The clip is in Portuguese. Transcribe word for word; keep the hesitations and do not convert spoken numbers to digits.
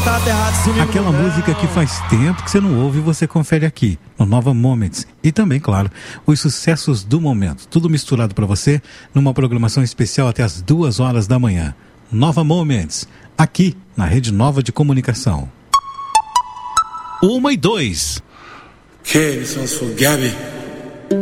tá aterrado sumindo. Aquela música que faz tempo que você não ouve e você confere aqui, no Nova Moments. E também, claro, os sucessos do momento. Tudo misturado para você numa programação especial até as duas horas da manhã. Nova Moments, aqui na Rede Nova de Comunicação. Uma e dois. Okay, this one's for Gabby.